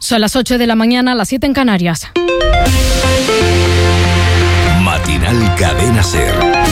Son las 8 de la mañana, las 7 en Canarias. Matinal Cadena SER.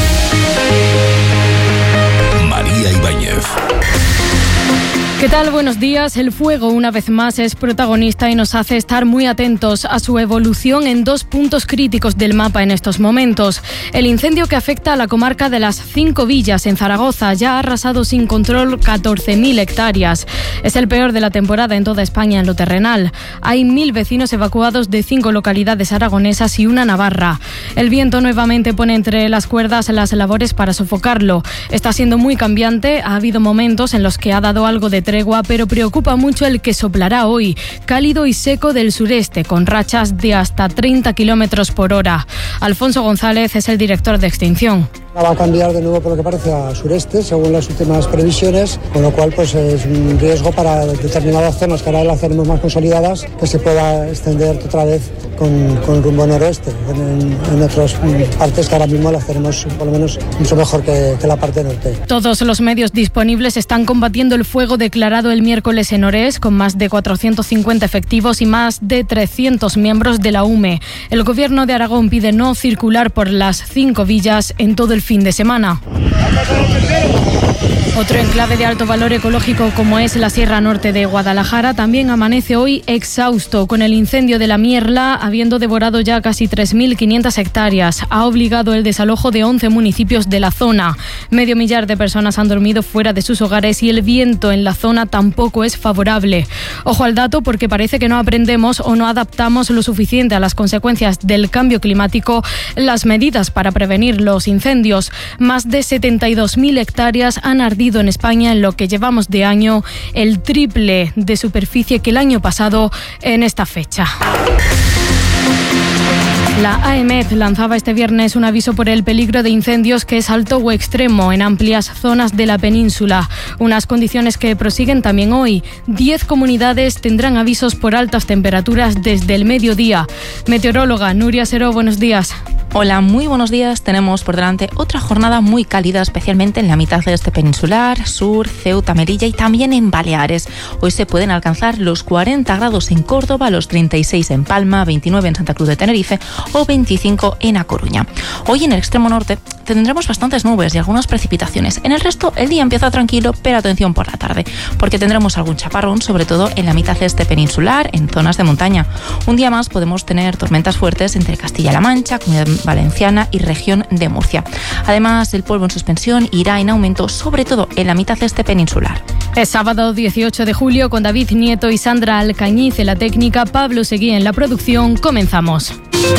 María Ibáñez. ¿Qué tal? Buenos días. El fuego, una vez más, es protagonista y nos hace estar muy atentos a su evolución en dos puntos críticos del mapa en estos momentos. El incendio que afecta a la comarca de las 5 Villas en Zaragoza ya ha arrasado sin control 14.000 hectáreas. Es el peor de la temporada en toda España en lo terrenal. Hay 1.000 vecinos evacuados de 5 localidades aragonesas y una navarra. El viento nuevamente pone entre las cuerdas las labores para sofocarlo. Está siendo muy cambiante. Ha habido momentos en los que ha dado algo de tregua, pero preocupa mucho el que soplará hoy, cálido y seco del sureste, con rachas de hasta 30 kilómetros por hora. Alfonso González es el director de Extinción. Va a cambiar de nuevo por lo que parece a sureste, según las últimas previsiones, con lo cual pues es un riesgo para determinadas zonas que ahora las tenemos más consolidadas, que se pueda extender otra vez con rumbo noroeste, en otras partes que ahora mismo las tenemos por lo menos mucho mejor que la parte norte. Todos los medios disponibles están combatiendo el fuego declarado el miércoles en Orés, con más de 450 efectivos y más de 300 miembros de la UME. El gobierno de Aragón pide no circular por las 5 villas en todo el fin de semana. Otro enclave de alto valor ecológico como es la Sierra Norte de Guadalajara también amanece hoy exhausto con el incendio de la Mierla, habiendo devorado ya casi 3.500 hectáreas. Ha obligado el desalojo de 11 municipios de la zona. Medio millar de personas han dormido fuera de sus hogares y el viento en la zona tampoco es favorable. Ojo al dato, porque parece que no aprendemos o no adaptamos lo suficiente a las consecuencias del cambio climático las medidas para prevenir los incendios. Más de 72.000 hectáreas han ardido en España en lo que llevamos de año, el triple de superficie que el año pasado en esta fecha. La AEMET lanzaba este viernes un aviso por el peligro de incendios que es alto o extremo en amplias zonas de la península. Unas condiciones que prosiguen también hoy. 10 comunidades tendrán avisos por altas temperaturas desde el mediodía. Meteoróloga Nuria Seró, buenos días. Hola, muy buenos días. Tenemos por delante otra jornada muy cálida, especialmente en la mitad este peninsular, sur, Ceuta, Melilla y también en Baleares. Hoy se pueden alcanzar los 40 grados en Córdoba, los 36 en Palma, 29 en Santa Cruz de Tenerife o 25 en A Coruña. Hoy en el extremo norte tendremos bastantes nubes y algunas precipitaciones. En el resto el día empieza tranquilo, pero atención por la tarde, porque tendremos algún chaparrón, sobre todo en la mitad este peninsular, en zonas de montaña. Un día más podemos tener tormentas fuertes entre Castilla-La Mancha, Comunidad Valenciana y región de Murcia. Además, el polvo en suspensión irá en aumento, sobre todo en la mitad este peninsular. Es sábado 18 de julio con David Nieto y Sandra Alcañiz en la técnica, Pablo Seguí en la producción. Comenzamos.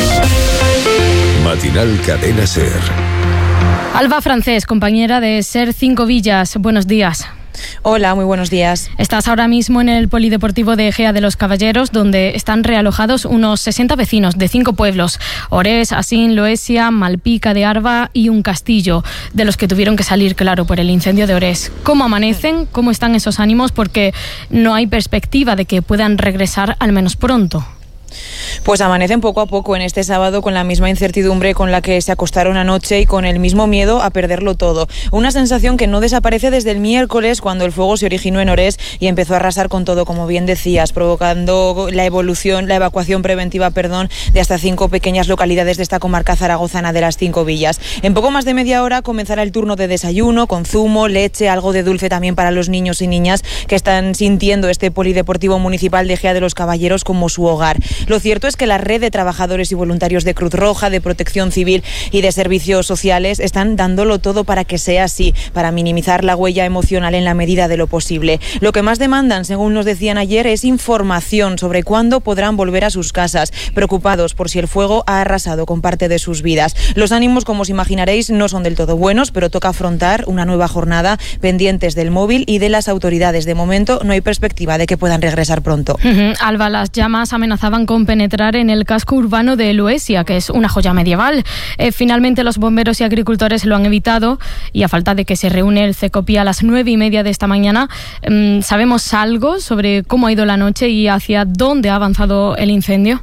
Matinal Cadena SER. Alba Francés, compañera de SER 5 Villas. Buenos días. Hola, muy buenos días. Estás ahora mismo en el Polideportivo de Ejea de los Caballeros, donde están realojados unos 60 vecinos de 5 pueblos: Orés, Asín, Loesia, Malpica de Arba y un castillo, de los que tuvieron que salir, claro, por el incendio de Orés. ¿Cómo amanecen? ¿Cómo están esos ánimos? Porque no hay perspectiva de que puedan regresar al menos pronto. Pues amanecen poco a poco en este sábado con la misma incertidumbre con la que se acostaron anoche y con el mismo miedo a perderlo todo. Una sensación que no desaparece desde el miércoles, cuando el fuego se originó en Orés y empezó a arrasar con todo, como bien decías, provocando la evacuación preventiva, de hasta 5 pequeñas localidades de esta comarca zaragozana de las 5 villas. En poco más de media hora comenzará el turno de desayuno, con zumo, leche, algo de dulce también para los niños y niñas que están sintiendo este Polideportivo Municipal de Ejea de los Caballeros como su hogar. Lo cierto es que la red de trabajadores y voluntarios de Cruz Roja, de Protección Civil y de Servicios Sociales están dándolo todo para que sea así, para minimizar la huella emocional en la medida de lo posible. Lo que más demandan, según nos decían ayer, es información sobre cuándo podrán volver a sus casas, preocupados por si el fuego ha arrasado con parte de sus vidas. Los ánimos, como os imaginaréis, no son del todo buenos, pero toca afrontar una nueva jornada pendientes del móvil y de las autoridades. De momento no hay perspectiva de que puedan regresar pronto. Alba, las llamas amenazaban con penetrar en el casco urbano de Loesia, que es una joya medieval. Finalmente los bomberos y agricultores lo han evitado, y a falta de que se reúne el CECOPI a las 9:30 de esta mañana, ¿sabemos algo sobre cómo ha ido la noche y hacia dónde ha avanzado el incendio?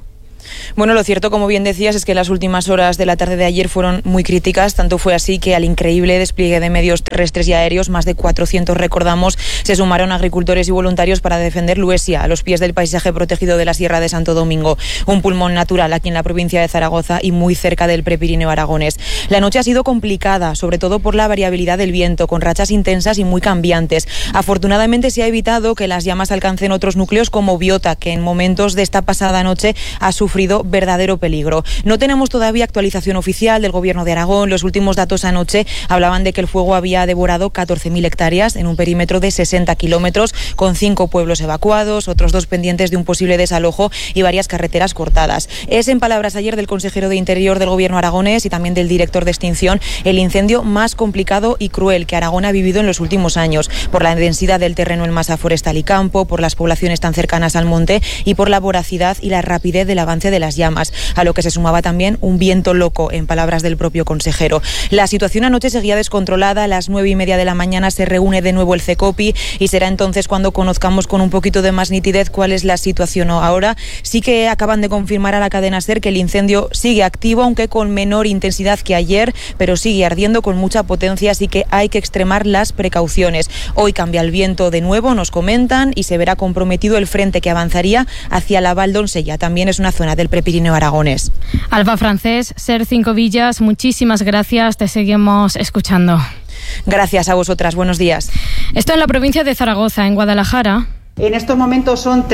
Bueno, lo cierto, como bien decías, es que las últimas horas de la tarde de ayer fueron muy críticas. Tanto fue así que al increíble despliegue de medios terrestres y aéreos, más de 400, recordamos, se sumaron agricultores y voluntarios para defender Luesia, a los pies del paisaje protegido de la Sierra de Santo Domingo, un pulmón natural aquí en la provincia de Zaragoza y muy cerca del Prepirineo aragonés. La noche ha sido complicada, sobre todo por la variabilidad del viento, con rachas intensas y muy cambiantes. Afortunadamente se ha evitado que las llamas alcancen otros núcleos como Biota, que en momentos de esta pasada noche ha sufrido verdadero peligro. No tenemos todavía actualización oficial del Gobierno de Aragón. Los últimos datos anoche hablaban de que el fuego había devorado 14.000 hectáreas en un perímetro de 60 kilómetros, con 5 pueblos evacuados, otros 2 pendientes de un posible desalojo y varias carreteras cortadas. Es, en palabras ayer del consejero de Interior del Gobierno aragonés y también del director de extinción, el incendio más complicado y cruel que Aragón ha vivido en los últimos años, por la densidad del terreno en masa forestal y campo, por las poblaciones tan cercanas al monte y por la voracidad y la rapidez del avance de las llamas, a lo que se sumaba también un viento loco, en palabras del propio consejero. La situación anoche seguía descontrolada. A las 9:30 de la mañana se reúne de nuevo el CECOPI y será entonces cuando conozcamos con un poquito de más nitidez cuál es la situación ahora. Sí que acaban de confirmar a la cadena SER que el incendio sigue activo, aunque con menor intensidad que ayer, pero sigue ardiendo con mucha potencia, así que hay que extremar las precauciones. Hoy cambia el viento de nuevo, nos comentan, y se verá comprometido el frente que avanzaría hacia la Val d'Onsella. También es una zona del Prepirineo aragonés. Alba Francés, SER 5 Villas, muchísimas gracias, te seguimos escuchando. Gracias a vosotras, buenos días. Esto en la provincia de Zaragoza, en Guadalajara. En estos momentos son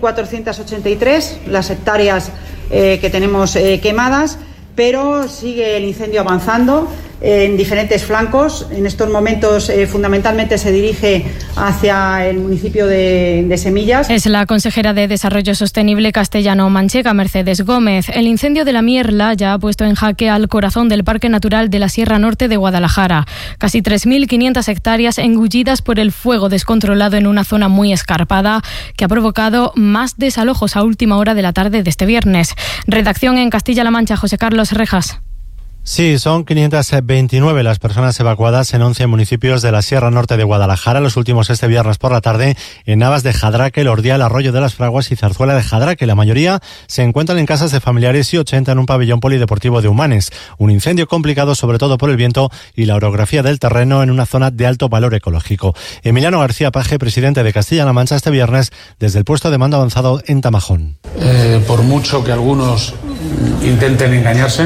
3.483 las hectáreas que tenemos quemadas, pero sigue el incendio avanzando en diferentes flancos. En estos momentos fundamentalmente se dirige hacia el municipio de Semillas. Es la consejera de Desarrollo Sostenible castellano-manchega, Mercedes Gómez. El incendio de la Mierla ya ha puesto en jaque al corazón del Parque Natural de la Sierra Norte de Guadalajara. Casi 3.500 hectáreas engullidas por el fuego descontrolado en una zona muy escarpada que ha provocado más desalojos a última hora de la tarde de este viernes. Redacción en Castilla-La Mancha, José Carlos Rejas. Sí, son 529 las personas evacuadas en 11 municipios de la Sierra Norte de Guadalajara, los últimos este viernes por la tarde en Navas de Jadraque, El Ordial, Arroyo de las Fraguas y Zarzuela de Jadraque. La mayoría se encuentran en casas de familiares y 80 en un pabellón polideportivo de Humanes. Un incendio complicado sobre todo por el viento y la orografía del terreno en una zona de alto valor ecológico. Emiliano García Paje, presidente de Castilla-La Mancha, este viernes desde el puesto de mando avanzado en Tamajón. Por mucho que algunos intenten engañarse,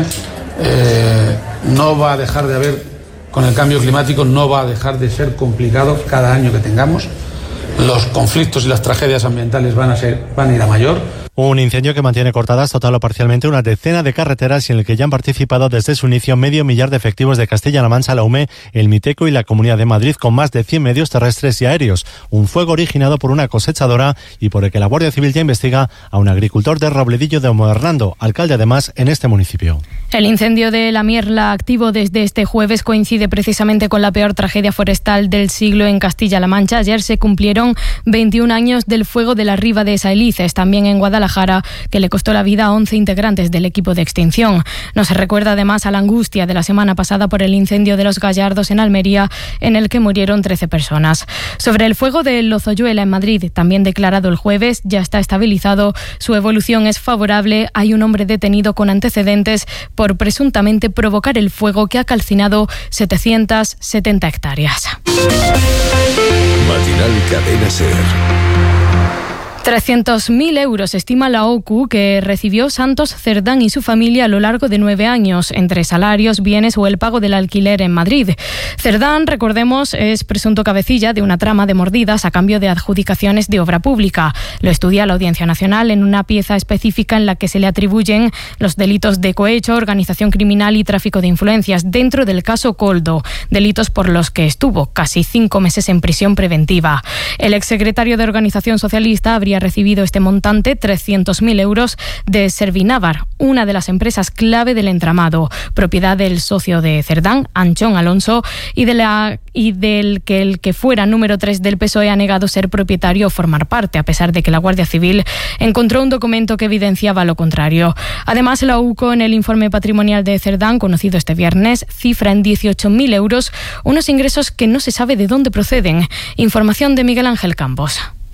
no va a dejar de haber, con el cambio climático, no va a dejar de ser complicado cada año que tengamos. Los conflictos y las tragedias ambientales van a ir a mayor. Un incendio que mantiene cortadas total o parcialmente una decena de carreteras y en el que ya han participado desde su inicio 500.000 de efectivos de Castilla-La Mancha, la UME, el MITECO y la Comunidad de Madrid, con más de 100 medios terrestres y aéreos. Un fuego originado por una cosechadora y por el que la Guardia Civil ya investiga a un agricultor de Robledillo de Hernando, alcalde además en este municipio. El incendio de la Mierla, activo desde este jueves, coincide precisamente con la peor tragedia forestal del siglo en Castilla-La Mancha. Ayer se cumplieron 21 años del fuego de la Riba de Saelices, también en Guadalajara, que le costó la vida a 11 integrantes del equipo de extinción. Nos recuerda además a la angustia de la semana pasada por el incendio de Los Gallardos en Almería, en el que murieron 13 personas. Sobre el fuego de Lozoyuela en Madrid, también declarado el jueves, ya está estabilizado. Su evolución es favorable. Hay un hombre detenido con antecedentes por presuntamente provocar el fuego que ha calcinado 770 hectáreas. Matinal Cadena SER. 300.000 euros estima la OCU que recibió Santos Cerdán y su familia a lo largo de 9 años, entre salarios, bienes o el pago del alquiler en Madrid. Cerdán, recordemos, es presunto cabecilla de una trama de mordidas a cambio de adjudicaciones de obra pública. Lo estudia la Audiencia Nacional en una pieza específica en la que se le atribuyen los delitos de cohecho, organización criminal y tráfico de influencias dentro del caso Coldo, delitos por los que estuvo casi 5 meses en prisión preventiva. El exsecretario de Organización Socialista habría recibido este montante, 300.000 euros, de Servinavar, una de las empresas clave del entramado, propiedad del socio de Cerdán, Anchón Alonso, y del que el que fuera número 3 del PSOE ha negado ser propietario o formar parte, a pesar de que la Guardia Civil encontró un documento que evidenciaba lo contrario. Además, la UCO, en el informe patrimonial de Cerdán, conocido este viernes, cifra en 18.000 euros unos ingresos que no se sabe de dónde proceden. Información de Miguel Ángel Campos.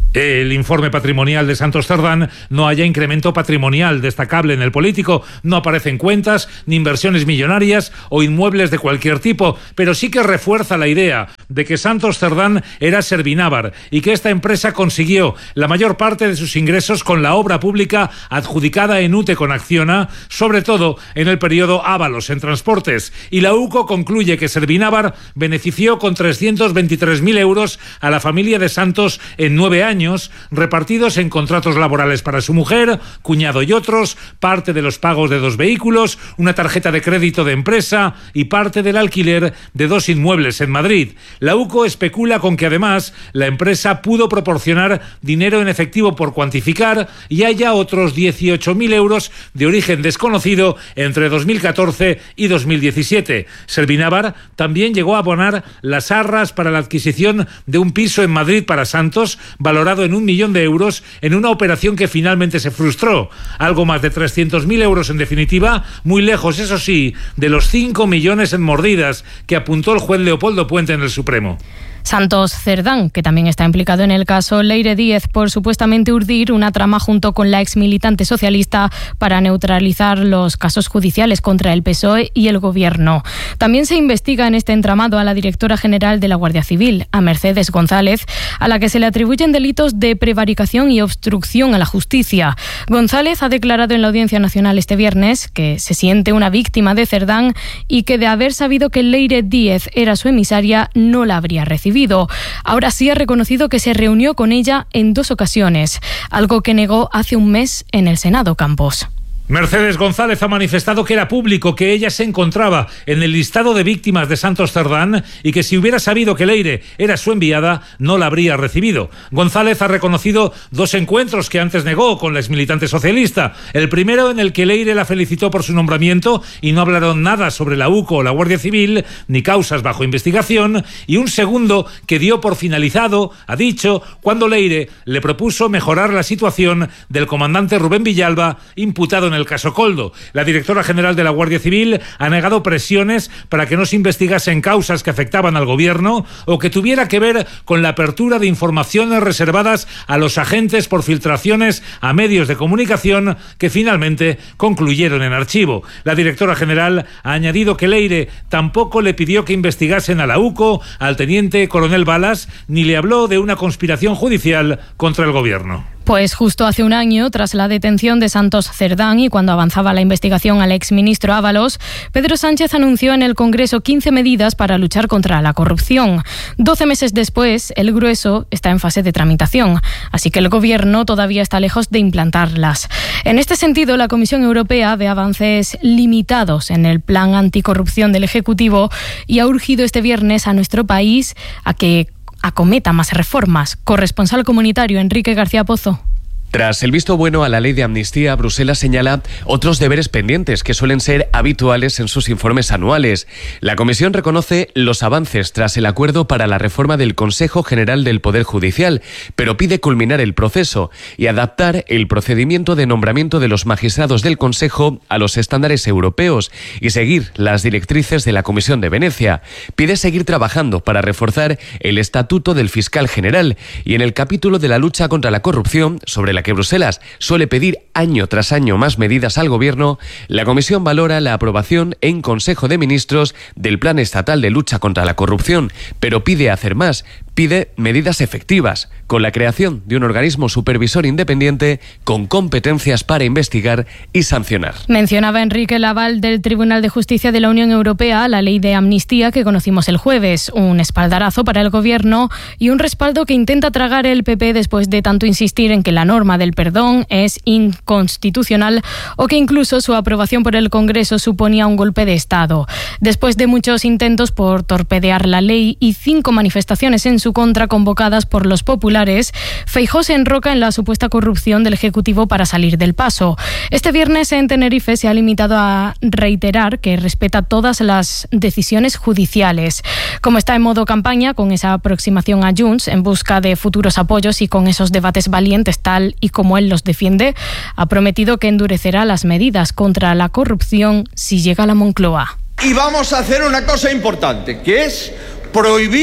el informe patrimonial de Santos Cerdán no haya incremento patrimonial destacable en el político. No aparecen cuentas, ni inversiones millonarias o inmuebles de cualquier tipo, pero sí que refuerza la idea de que Santos Cerdán era Servinávar y que esta empresa consiguió la mayor parte de sus ingresos con la obra pública adjudicada en UTE con Acciona, sobre todo en el periodo Ábalos en transportes. Y la UCO concluye que Servinávar benefició con 323.000 euros a la familia de Santos en 9 años, repartidos en contratos laborales para su mujer, cuñado y otros, parte de los pagos de 2 vehículos, una tarjeta de crédito de empresa y parte del alquiler de 2 inmuebles en Madrid. La UCO especula con que además la empresa pudo proporcionar dinero en efectivo por cuantificar y haya otros 18.000 euros de origen desconocido entre 2014 y 2017. Servinávar también llegó a abonar las arras para la adquisición de un piso en Madrid para Santos, valorado en 1 millón de euros, en una operación que finalmente se frustró. Algo más de 300.000 euros en definitiva, muy lejos, eso sí, de los 5 millones en mordidas que apuntó el juez Leopoldo Puente en el Supremo. Santos Cerdán, que también está implicado en el caso Leire Díez por supuestamente urdir una trama junto con la exmilitante socialista para neutralizar los casos judiciales contra el PSOE y el Gobierno. También se investiga en este entramado a la directora general de la Guardia Civil, a Mercedes González, a la que se le atribuyen delitos de prevaricación y obstrucción a la justicia. González ha declarado en la Audiencia Nacional este viernes que se siente una víctima de Cerdán y que de haber sabido que Leire Díez era su emisaria no la habría recibido. Ahora sí ha reconocido que se reunió con ella en 2 ocasiones, algo que negó hace un mes en el Senado. Campos. Mercedes González ha manifestado que era público que ella se encontraba en el listado de víctimas de Santos Cerdán y que si hubiera sabido que Leire era su enviada, no la habría recibido. González ha reconocido 2 encuentros que antes negó con la exmilitante socialista. El primero en el que Leire la felicitó por su nombramiento y no hablaron nada sobre la UCO o la Guardia Civil, ni causas bajo investigación. Y un segundo que dio por finalizado, ha dicho, cuando Leire le propuso mejorar la situación del comandante Rubén Villalba, imputado en el caso Coldo. La directora general de la Guardia Civil ha negado presiones para que no se investigasen causas que afectaban al Gobierno o que tuviera que ver con la apertura de informaciones reservadas a los agentes por filtraciones a medios de comunicación que finalmente concluyeron en archivo. La directora general ha añadido que Leire tampoco le pidió que investigasen a la UCO, al teniente coronel Balas, ni le habló de una conspiración judicial contra el Gobierno. Pues justo hace un año, tras la detención de Santos Cerdán y cuando avanzaba la investigación al exministro Ábalos, Pedro Sánchez anunció en el Congreso 15 medidas para luchar contra la corrupción. 12 meses después, el grueso está en fase de tramitación, así que el Gobierno todavía está lejos de implantarlas. En este sentido, la Comisión Europea ve avances limitados en el plan anticorrupción del Ejecutivo y ha urgido este viernes a nuestro país a que acometa más reformas. Corresponsal comunitario Enrique García Pozo. Tras el visto bueno a la ley de amnistía, Bruselas señala otros deberes pendientes que suelen ser habituales en sus informes anuales. La Comisión reconoce los avances tras el acuerdo para la reforma del Consejo General del Poder Judicial, pero pide culminar el proceso y adaptar el procedimiento de nombramiento de los magistrados del Consejo a los estándares europeos y seguir las directrices de la Comisión de Venecia. Pide seguir trabajando para reforzar el estatuto del fiscal general y en el capítulo de la lucha contra la corrupción, sobre la que Bruselas suele pedir año tras año más medidas al Gobierno, la Comisión valora la aprobación en Consejo de Ministros del Plan Estatal de Lucha contra la Corrupción, pero pide hacer más, pide medidas efectivas, con la creación de un organismo supervisor independiente con competencias para investigar y sancionar. Mencionaba Enrique el aval del Tribunal de Justicia de la Unión Europea a la ley de amnistía que conocimos el jueves, un espaldarazo para el Gobierno y un respaldo que intenta tragar el PP después de tanto insistir en que la norma del perdón es inconstitucional o que incluso su aprobación por el Congreso suponía un golpe de Estado. Después de muchos intentos por torpedear la ley y 5 manifestaciones en su contra convocadas por los populares, Feijóo se enroca en la supuesta corrupción del Ejecutivo para salir del paso. Este viernes en Tenerife se ha limitado a reiterar que respeta todas las decisiones judiciales. Como está en modo campaña, con esa aproximación a Junts en busca de futuros apoyos y con esos debates valientes tal y como él los defiende, ha prometido que endurecerá las medidas contra la corrupción si llega a la Moncloa. Y vamos a hacer una cosa importante, que es prohibir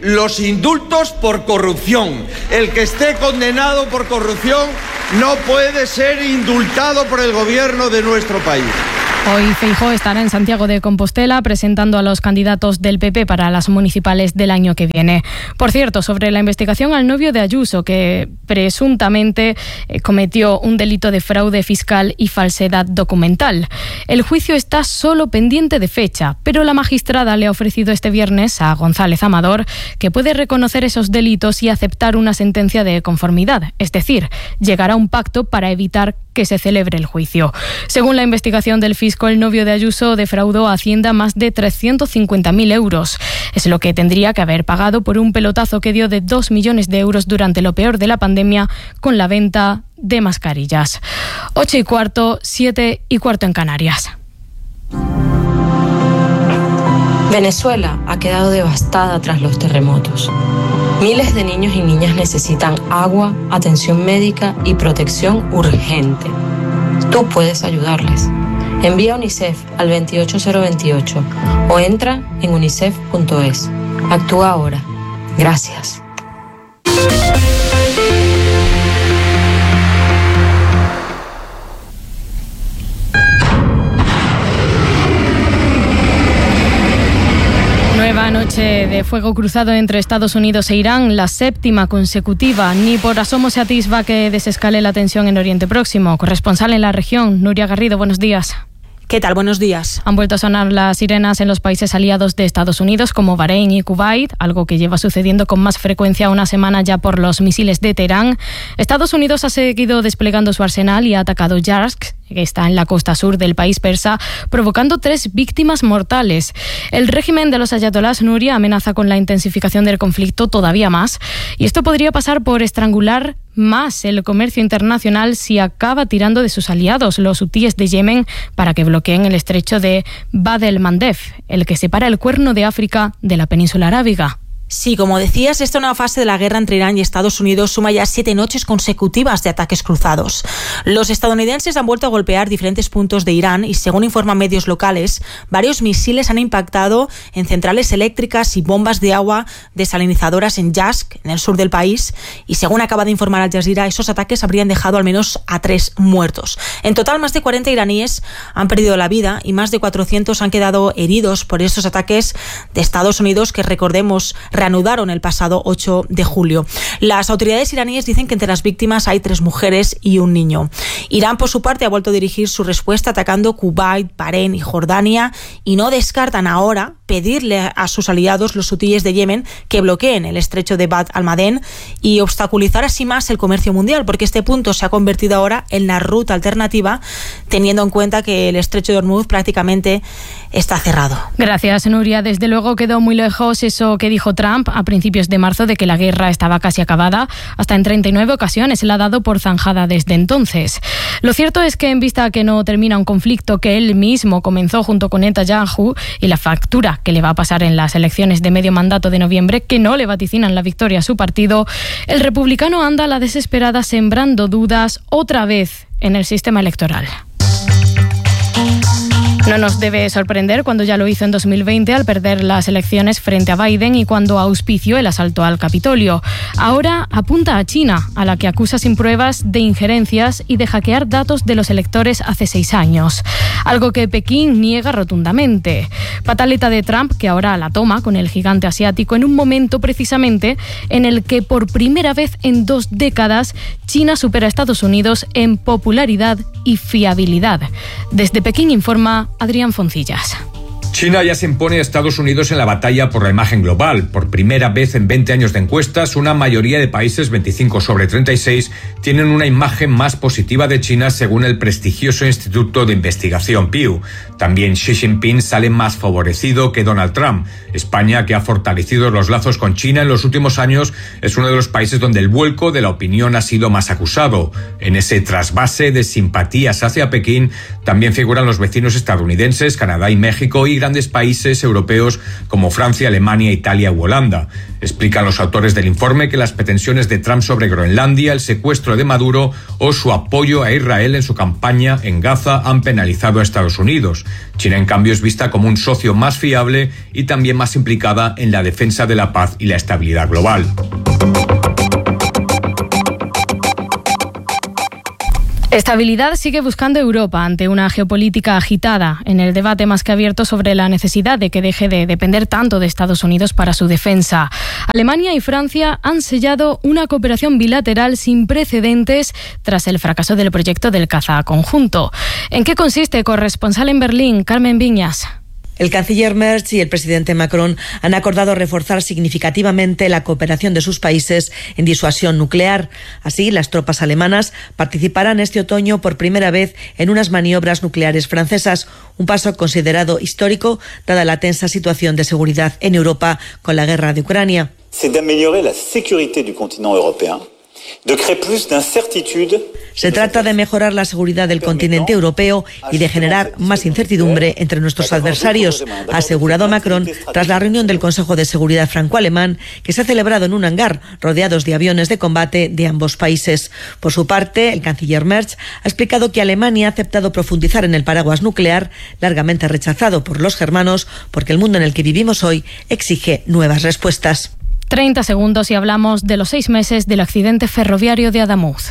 los indultos por corrupción. El que esté condenado por corrupción no puede ser indultado por el gobierno de nuestro país. Hoy Feijóo estará en Santiago de Compostela presentando a los candidatos del PP para las municipales del año que viene. Por cierto, sobre la investigación al novio de Ayuso, que presuntamente cometió un delito de fraude fiscal y falsedad documental. El juicio está solo pendiente de fecha, pero la magistrada le ha ofrecido este viernes a González Amador que puede reconocer esos delitos y aceptar una sentencia de conformidad, es decir, llegar a un pacto para evitar que se celebre el juicio. Según la investigación del fisco, el novio de Ayuso defraudó a Hacienda más de 350.000 euros. Es lo que tendría que haber pagado por un pelotazo que dio de 2 millones de euros durante lo peor de la pandemia con la venta de mascarillas. 8:15, 7:15 en Canarias. Venezuela ha quedado devastada tras los terremotos. Miles de niños y niñas necesitan agua, atención médica y protección urgente. Tú puedes ayudarles. Envía a UNICEF al 28028 o entra en unicef.es. Actúa ahora. Gracias. Nueva noche de fuego cruzado entre Estados Unidos e Irán, la 7ª consecutiva. Ni por asomo se atisba que desescale la tensión en Oriente Próximo. Corresponsal en la región, Nuria Garrido, buenos días. ¿Qué tal? Buenos días. Han vuelto a sonar las sirenas en los países aliados de Estados Unidos como Bahrein y Kuwait, algo que lleva sucediendo con más frecuencia una semana ya por los misiles de Teherán. Estados Unidos ha seguido desplegando su arsenal y ha atacado Yarsk, que está en la costa sur del país persa, provocando 3 víctimas mortales. El régimen de los ayatolás, Nuria, amenaza con la intensificación del conflicto todavía más, y esto podría pasar por estrangular más el comercio internacional si acaba tirando de sus aliados, los hutíes de Yemen, para que bloqueen el estrecho de Bab el-Mandeb, el que separa el Cuerno de África de la península arábiga. Sí, como decías, esta nueva fase de la guerra entre Irán y Estados Unidos suma ya 7 noches consecutivas de ataques cruzados. Los estadounidenses han vuelto a golpear diferentes puntos de Irán y, según informan medios locales, varios misiles han impactado en centrales eléctricas y bombas de agua desalinizadoras en Yazd, en el sur del país, y según acaba de informar Al Jazeera, esos ataques habrían dejado al menos a 3 muertos. En total, más de 40 iraníes han perdido la vida y más de 400 han quedado heridos por estos ataques de Estados Unidos que, recordemos, reanudaron el pasado 8 de julio. Las autoridades iraníes dicen que entre las víctimas hay 3 mujeres y un niño. Irán, por su parte, ha vuelto a dirigir su respuesta atacando Kuwait, Bahrein y Jordania, y no descartan ahora pedirle a sus aliados, los hutíes de Yemen, que bloqueen el estrecho de Bab al-Mandeb y obstaculizar así más el comercio mundial, porque este punto se ha convertido ahora en la ruta alternativa, teniendo en cuenta que el estrecho de Hormuz prácticamente está cerrado. Gracias, Nuria. Desde luego quedó muy lejos eso que dijo Trump a principios de marzo de que la guerra estaba casi acabada. Hasta en 39 ocasiones la ha dado por zanjada desde entonces. Lo cierto es que, en vista a que no termina un conflicto que él mismo comenzó junto con Netanyahu, y la factura que le va a pasar en las elecciones de medio mandato de noviembre, que no le vaticinan la victoria a su partido, el republicano anda a la desesperada sembrando dudas otra vez en el sistema electoral. No nos debe sorprender cuando ya lo hizo en 2020 al perder las elecciones frente a Biden y cuando auspició el asalto al Capitolio. Ahora apunta a China, a la que acusa sin pruebas de injerencias y de hackear datos de los electores hace 6 años. Algo que Pekín niega rotundamente. Pataleta de Trump, que ahora la toma con el gigante asiático en un momento precisamente en el que por primera vez en 2 décadas China supera a Estados Unidos en popularidad y fiabilidad. Desde Pekín informa Adrián Foncillas. China ya se impone a Estados Unidos en la batalla por la imagen global. Por primera vez en 20 años de encuestas, una mayoría de países, 25 sobre 36, tienen una imagen más positiva de China según el prestigioso Instituto de Investigación Pew. También Xi Jinping sale más favorecido que Donald Trump. España, que ha fortalecido los lazos con China en los últimos años, es uno de los países donde el vuelco de la opinión ha sido más acusado. En ese trasvase de simpatías hacia Pekín también figuran los vecinos estadounidenses, Canadá y México, y grandes países europeos como Francia, Alemania, Italia u Holanda. Explican los autores del informe que las pretensiones de Trump sobre Groenlandia, el secuestro de Maduro o su apoyo a Israel en su campaña en Gaza han penalizado a Estados Unidos. China, en cambio, es vista como un socio más fiable y también más implicada en la defensa de la paz y la estabilidad global. Estabilidad sigue buscando Europa ante una geopolítica agitada, en el debate más que abierto sobre la necesidad de que deje de depender tanto de Estados Unidos para su defensa. Alemania y Francia han sellado una cooperación bilateral sin precedentes tras el fracaso del proyecto del caza conjunto. ¿En qué consiste? Corresponsal en Berlín, Carmen Viñas. El canciller Merz y el presidente Macron han acordado reforzar significativamente la cooperación de sus países en disuasión nuclear. Así, las tropas alemanas participarán este otoño por primera vez en unas maniobras nucleares francesas, un paso considerado histórico dada la tensa situación de seguridad en Europa con la guerra de Ucrania. C'est d'améliorer la sécurité du continent européen. Se trata de mejorar la seguridad del continente europeo y de generar más incertidumbre entre nuestros adversarios, ha asegurado Macron tras la reunión del Consejo de Seguridad franco-alemán que se ha celebrado en un hangar rodeados de aviones de combate de ambos países. Por su parte, el canciller Merz ha explicado que Alemania ha aceptado profundizar en el paraguas nuclear, largamente rechazado por los germanos, porque el mundo en el que vivimos hoy exige nuevas respuestas. 30 segundos y hablamos de los 6 meses del accidente ferroviario de Adamuz.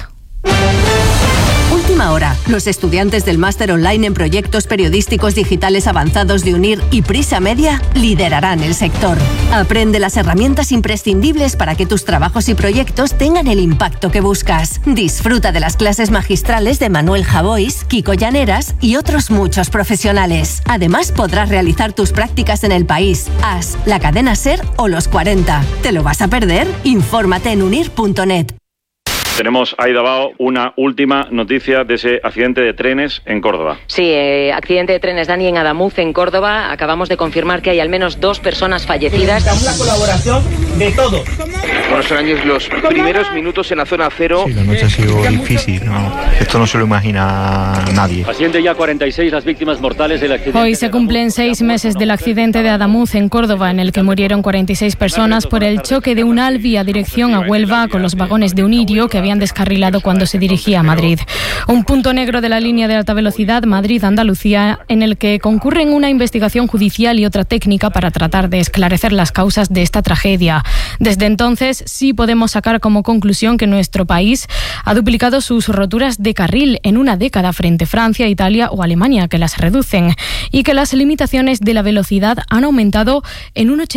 Última hora. Los estudiantes del máster online en proyectos periodísticos digitales avanzados de UNIR y Prisa Media liderarán el sector. Aprende las herramientas imprescindibles para que tus trabajos y proyectos tengan el impacto que buscas. Disfruta de las clases magistrales de Manuel Javois, Kiko Llaneras y otros muchos profesionales. Además, podrás realizar tus prácticas en el país, AS, la cadena SER o los 40. ¿Te lo vas a perder? Infórmate en unir.net. Tenemos, Aida Bao, una última noticia de ese accidente de trenes en Córdoba. Sí, accidente de trenes, Dani, en Adamuz, en Córdoba. Acabamos de confirmar que hay al menos 2 personas fallecidas. Necesitamos la colaboración de todos. Bueno, son años los primeros minutos en la zona cero. Sí, la noche ha sido difícil, ¿no? Esto no se lo imagina nadie. Asciende ya 46 las víctimas mortales del accidente. Hoy se cumplen 6 meses del accidente de Adamuz en Córdoba, en el que murieron 46 personas por el choque de un Alvi a dirección a Huelva con los vagones de Unirio que habían descarrilado cuando se dirigía a Madrid. Un punto negro de la línea de alta velocidad Madrid-Andalucía, en el que concurren una investigación judicial y otra técnica para tratar de esclarecer las causas de esta tragedia. Desde entonces sí podemos sacar como conclusión que nuestro país ha duplicado sus roturas de carril en una década frente a Francia, Italia o Alemania, que las reducen, y que las limitaciones de la velocidad han aumentado en un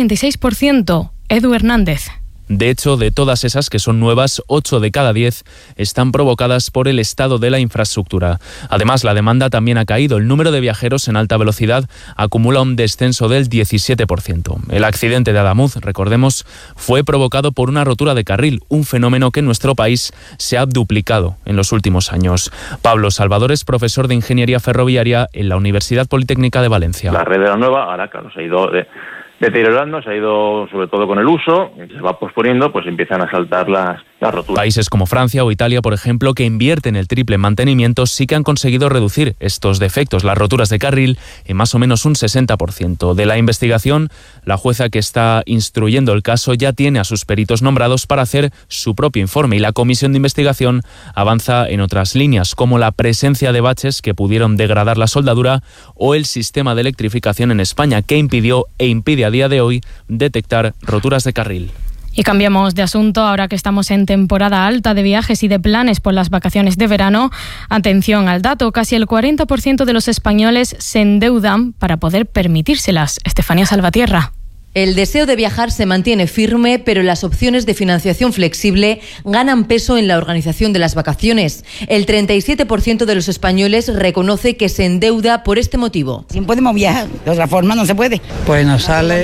86%. Edu Hernández. De hecho, de todas esas que son nuevas, 8 de cada 10 están provocadas por el estado de la infraestructura. Además, la demanda también ha caído. El número de viajeros en alta velocidad acumula un descenso del 17%. El accidente de Adamuz, recordemos, fue provocado por una rotura de carril, un fenómeno que en nuestro país se ha duplicado en los últimos años. Pablo Salvador es profesor de Ingeniería Ferroviaria en la Universidad Politécnica de Valencia. La red de la nueva, ahora claro, se ha ido deteriorando, se ha ido sobre todo con el uso, se va posponiendo, pues empiezan a saltar las roturas. Países como Francia o Italia, por ejemplo, que invierten el triple en mantenimiento, sí que han conseguido reducir estos defectos, las roturas de carril, en más o menos un 60%. De la investigación, la jueza que está instruyendo el caso ya tiene a sus peritos nombrados para hacer su propio informe, y la comisión de investigación avanza en otras líneas, como la presencia de baches que pudieron degradar la soldadura o el sistema de electrificación en España, que impidió e impide a día de hoy detectar roturas de carril. Y cambiamos de asunto ahora que estamos en temporada alta de viajes y de planes por las vacaciones de verano. Atención al dato, casi el 40% de los españoles se endeudan para poder permitírselas. Estefanía Salvatierra. El deseo de viajar se mantiene firme, pero las opciones de financiación flexible ganan peso en la organización de las vacaciones. El 37% de los españoles reconoce que se endeuda por este motivo. Si podemos viajar, de otra forma no se puede. Pues nos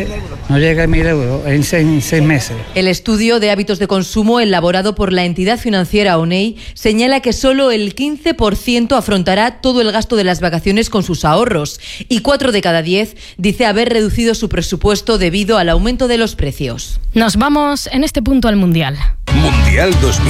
llega a 1.000 euros en 6 meses. El estudio de hábitos de consumo elaborado por la entidad financiera ONEI señala que solo el 15% afrontará todo el gasto de las vacaciones con sus ahorros, y 4 de cada 10 dice haber reducido su presupuesto debido al aumento de los precios. Nos vamos en este punto al Mundial. Mundial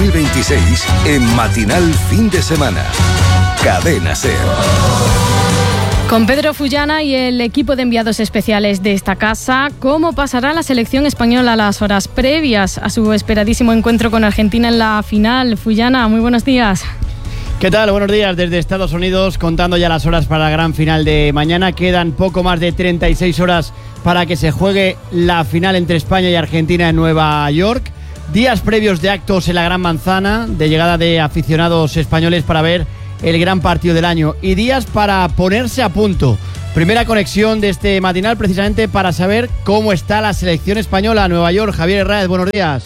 2026 en Matinal Fin de Semana. Cadena SER. Con Pedro Fullana y el equipo de enviados especiales de esta casa, ¿cómo pasará la selección española a las horas previas a su esperadísimo encuentro con Argentina en la final? Fullana, muy buenos días. ¿Qué tal? Buenos días desde Estados Unidos, contando ya las horas para la gran final de mañana. Quedan poco más de 36 horas para que se juegue la final entre España y Argentina en Nueva York. Días previos de actos en la Gran Manzana, de llegada de aficionados españoles para ver el gran partido del año, y días para ponerse a punto. Primera conexión de este matinal precisamente para saber cómo está la selección española. Nueva York, Javier Herráez, buenos días.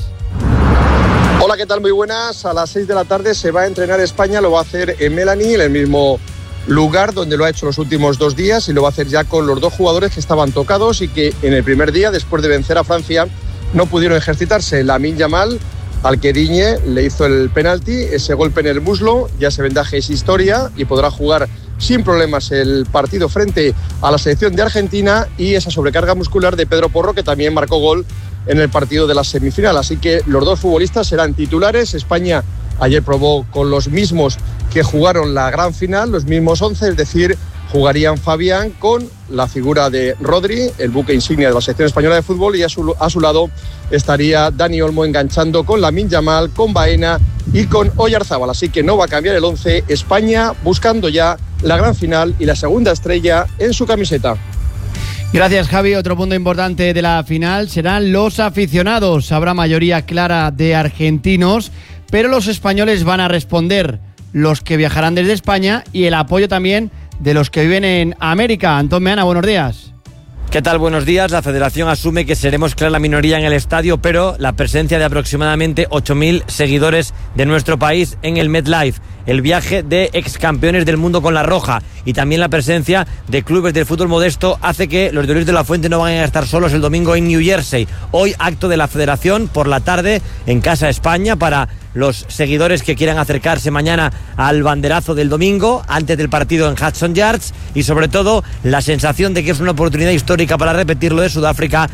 Hola, ¿qué tal? Muy buenas. A las 6 de la tarde se va a entrenar España, lo va a hacer en Melanie, en el mismo lugar donde lo ha hecho los últimos 2 días, y lo va a hacer ya con los 2 jugadores que estaban tocados y que en el primer día, después de vencer a Francia, no pudieron ejercitarse. Lamine Yamal, al que Digne le hizo el penalti, ese golpe en el muslo, ya ese vendaje es historia y podrá jugar sin problemas el partido frente a la selección de Argentina, y esa sobrecarga muscular de Pedro Porro, que también marcó gol en el partido de la semifinal. Así que los 2 futbolistas serán titulares. España ayer probó con los mismos que jugaron la gran final, los mismos 11, es decir, jugarían Fabián con la figura de Rodri, el buque insignia de la selección española de fútbol, y a su lado estaría Dani Olmo enganchando con Lamine Yamal, con Baena y con Oyarzábal. Así que no va a cambiar el 11. España buscando ya la gran final y la segunda estrella en su camiseta. Gracias, Javi. Otro punto importante de la final serán los aficionados. Habrá mayoría clara de argentinos, pero los españoles van a responder, los que viajarán desde España, y el apoyo también de los que viven en América. Antón Meana, buenos días. ¿Qué tal? Buenos días. La federación asume que seremos clara minoría en el estadio, pero la presencia de aproximadamente 8.000 seguidores de nuestro país en el MetLife, el viaje de ex campeones del mundo con la Roja y también la presencia de clubes del fútbol modesto hace que los de Luis de la Fuente no vayan a estar solos el domingo en New Jersey. Hoy acto de la federación por la tarde en Casa España para los seguidores que quieran acercarse mañana al banderazo del domingo antes del partido en Hudson Yards, y sobre todo la sensación de que es una oportunidad histórica para repetirlo de Sudáfrica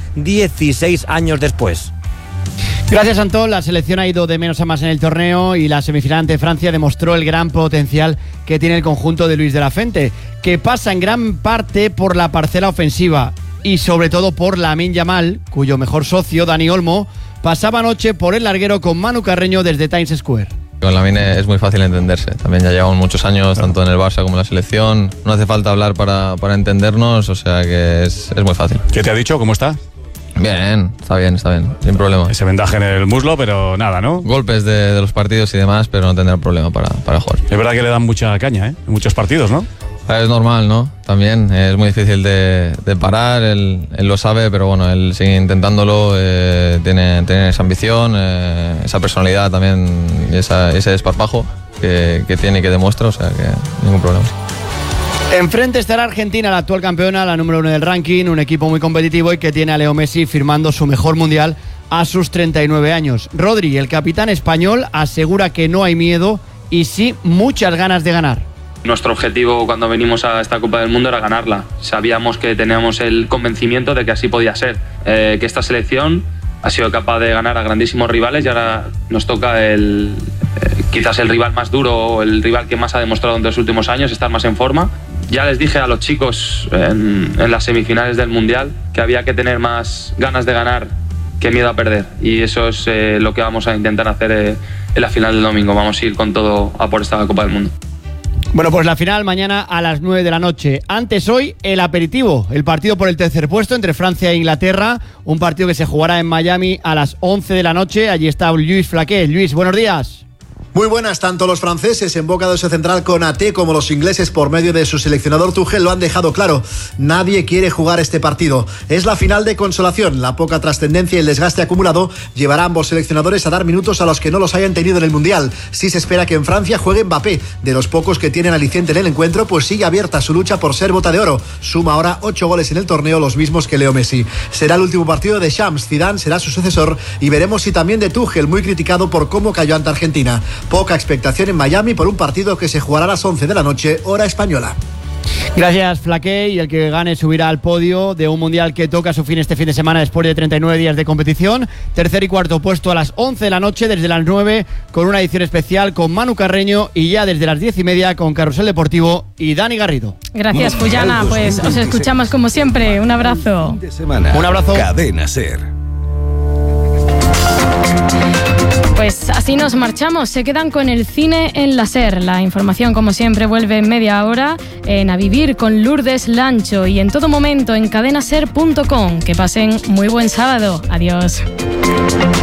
16 años después. Gracias, Antón. La selección ha ido de menos a más en el torneo y la semifinal ante Francia demostró el gran potencial que tiene el conjunto de Luis de la Fuente, que pasa en gran parte por la parcela ofensiva y sobre todo por Lamine Yamal, cuyo mejor socio, Dani Olmo, pasaba anoche por el larguero con Manu Carreño desde Times Square. Con Lamine es muy fácil entenderse. También ya llevamos muchos años, tanto en el Barça como en la selección. No hace falta hablar para entendernos, o sea que es muy fácil. ¿Qué te ha dicho? ¿Cómo está? Bien, sin problema. Ese vendaje en el muslo, pero nada, ¿no? Golpes de los partidos y demás, pero no tendrá problema para jugar. Es verdad que le dan mucha caña, ¿eh? En muchos partidos, ¿no? Es normal, ¿no? También es muy difícil de parar, él lo sabe, pero bueno, él sigue intentándolo, tiene esa ambición, esa personalidad también, y ese desparpajo que tiene y que demuestra, o sea que ningún problema. Enfrente estará Argentina, la actual campeona, la número 1 del ranking, un equipo muy competitivo y que tiene a Leo Messi firmando su mejor mundial a sus 39 años. Rodri, el capitán español, asegura que no hay miedo y sí muchas ganas de ganar. Nuestro objetivo cuando venimos a esta Copa del Mundo era ganarla. Sabíamos que teníamos el convencimiento de que así podía ser, que esta selección ha sido capaz de ganar a grandísimos rivales y ahora nos toca quizás el rival más duro o el rival que más ha demostrado en los últimos años estar más en forma. Ya les dije a los chicos en las semifinales del Mundial que había que tener más ganas de ganar que miedo a perder, y eso es lo que vamos a intentar hacer en la final del domingo. Vamos a ir con todo a por esta Copa del Mundo. Bueno, pues la final mañana a las 9 de la noche. Antes hoy el aperitivo, el partido por el tercer puesto entre Francia e Inglaterra, un partido que se jugará en Miami a las 11 de la noche. Allí está Luis Flaquet. Luis, buenos días. Muy buenas, tanto los franceses en boca de ese central Konaté como los ingleses por medio de su seleccionador Tuchel lo han dejado claro. Nadie quiere jugar este partido. Es la final de consolación. La poca trascendencia y el desgaste acumulado llevará a ambos seleccionadores a dar minutos a los que no los hayan tenido en el Mundial. Sí se espera que en Francia juegue Mbappé. De los pocos que tienen aliciente en el encuentro, pues sigue abierta su lucha por ser bota de oro. Suma ahora 8 goles en el torneo, los mismos que Leo Messi. Será el último partido de Shams. Zidane será su sucesor y veremos si también de Tuchel, muy criticado por cómo cayó ante Argentina. Poca expectación en Miami por un partido que se jugará a las 11 de la noche, hora española. Gracias, Flaqué. Y el que gane subirá al podio de un mundial que toca su fin este fin de semana después de 39 días de competición. Tercer y cuarto puesto a las 11 de la noche, desde las 9, con una edición especial con Manu Carreño, y ya desde las 10:30 con Carrusel Deportivo y Dani Garrido. Gracias, Puyana. Pues os escuchamos como siempre. Un abrazo. Un abrazo. Cadena SER. Pues así nos marchamos. Se quedan con el cine en la SER. La información, como siempre, vuelve en media hora en A Vivir con Lourdes Lancho, y en todo momento en cadenaser.com. Que pasen muy buen sábado. Adiós.